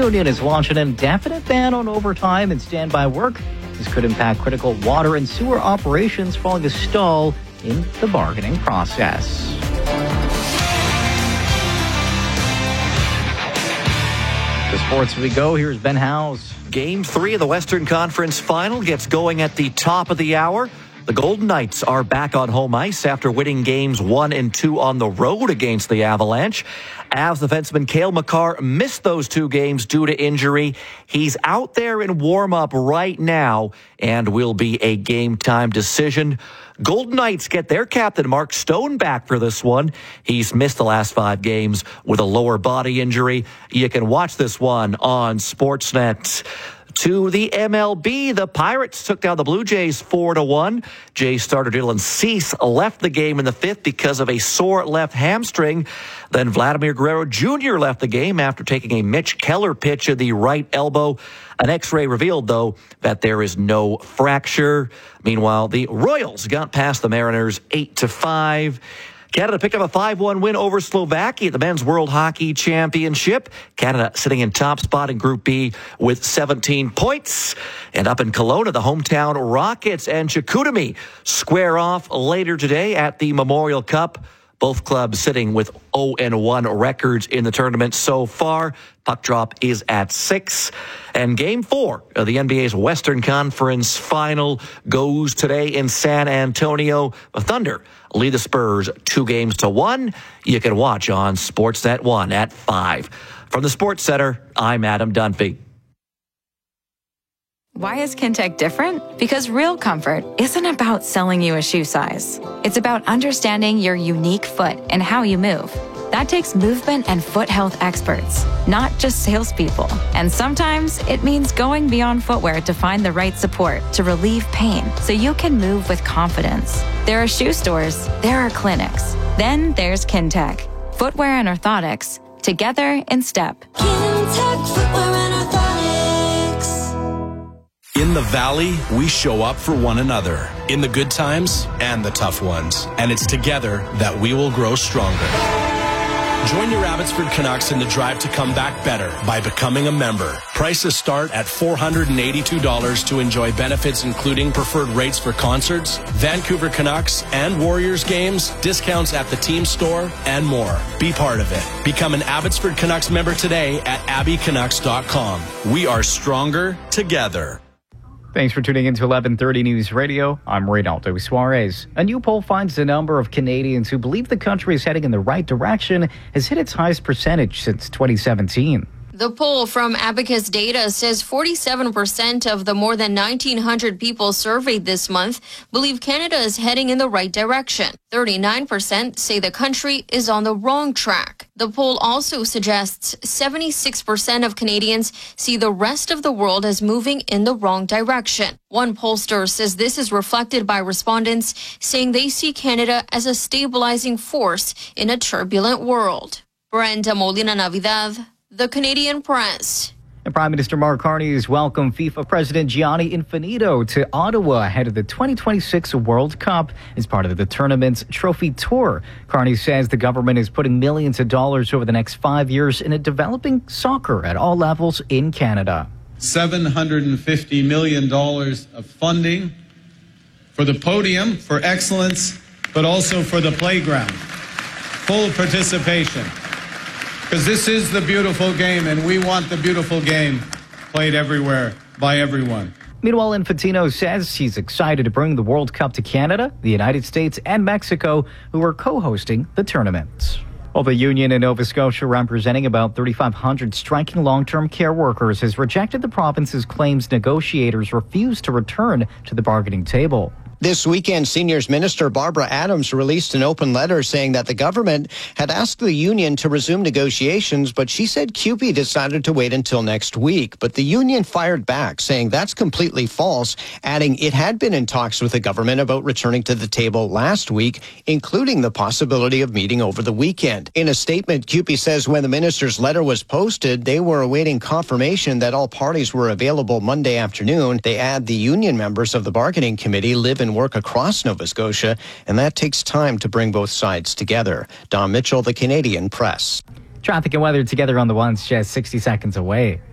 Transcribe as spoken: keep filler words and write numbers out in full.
union is launching an indefinite ban on overtime and standby work. This could impact critical water and sewer operations following a stall in the bargaining process. To sports we go. Here's Ben Howes. Game three of the Western Conference Final gets going at the top of the hour. The Golden Knights are back on home ice after winning games one and two on the road against the Avalanche. Avs defenseman Cale Makar missed those two games due to injury. He's out there in warm-up right now and will be a game-time decision. Golden Knights get their captain Mark Stone back for this one. He's missed the last five games with a lower body injury. You can watch this one on Sportsnet. To the M L B, the Pirates took down the Blue Jays four to one. Jays starter Dylan Cease left the game in the fifth because of a sore left hamstring. Then Vladimir Guerrero Junior left the game after taking a Mitch Keller pitch in the right elbow. An X-ray revealed, though, that there is no fracture. Meanwhile, the Royals got past the Mariners eight to five. Canada picked up a five one win over Slovakia at the Men's World Hockey Championship. Canada sitting in top spot in Group B with seventeen points. And up in Kelowna, the hometown Rockets and Chicoutimi square off later today at the Memorial Cup. Both clubs sitting with oh and one records in the tournament so far. Puck drop is at six. And game four of the N B A's Western Conference Final goes today in San Antonio. The Thunder lead the Spurs two games to one. You can watch on Sportsnet one at five. From the Sports Center, I'm Adam Dunphy. Why is Kintec different? Because real comfort isn't about selling you a shoe size. It's about understanding your unique foot and how you move. That takes movement and foot health experts, not just salespeople. And sometimes it means going beyond footwear to find the right support to relieve pain so you can move with confidence. There are shoe stores, there are clinics. Then there's Kintec. Footwear and orthotics, together in step. Kintec Footwear and Orthotics. In the Valley, we show up for one another, in the good times and the tough ones. And it's together that we will grow stronger. Join your Abbotsford Canucks in the drive to come back better by becoming a member. Prices start at four hundred eighty-two dollars to enjoy benefits including preferred rates for concerts, Vancouver Canucks and Warriors games, discounts at the team store, and more. Be part of it. Become an Abbotsford Canucks member today at abby canucks dot com. We are stronger together. Thanks for tuning in to eleven thirty News Radio. I'm Reynaldo Suarez. A new poll finds the number of Canadians who believe the country is heading in the right direction has hit its highest percentage since twenty seventeen. The poll from Abacus Data says forty-seven percent of the more than nineteen hundred people surveyed this month believe Canada is heading in the right direction. thirty-nine percent say the country is on the wrong track. The poll also suggests seventy-six percent of Canadians see the rest of the world as moving in the wrong direction. One pollster says this is reflected by respondents saying they see Canada as a stabilizing force in a turbulent world. Brenda Molina Navidad, The Canadian Press. And Prime Minister Mark Carney has welcomed FIFA President Gianni Infantino to Ottawa ahead of the twenty twenty-six World Cup as part of the tournament's trophy tour. Carney says the government is putting millions of dollars over the next five years into developing soccer at all levels in Canada. seven hundred fifty million dollars of funding for the podium, for excellence, but also for the playground. Full participation. Because this is the beautiful game, and we want the beautiful game played everywhere by everyone. Meanwhile, Infantino says he's excited to bring the World Cup to Canada, the United States, and Mexico, who are co-hosting the tournament. Well, the union in Nova Scotia, representing about thirty-five hundred striking long-term care workers, has rejected the province's claims negotiators refused to return to the bargaining table. This weekend, Seniors Minister Barbara Adams released an open letter saying that the government had asked the union to resume negotiations, but she said C U P E decided to wait until next week. But the union fired back, saying that's completely false, adding it had been in talks with the government about returning to the table last week, including the possibility of meeting over the weekend. In a statement, C U P E says when the minister's letter was posted, they were awaiting confirmation that all parties were available Monday afternoon. They add the union members of the bargaining committee live in and work across Nova Scotia, and that takes time to bring both sides together. Don Mitchell, The Canadian Press. Traffic and weather together on the ones just sixty seconds away.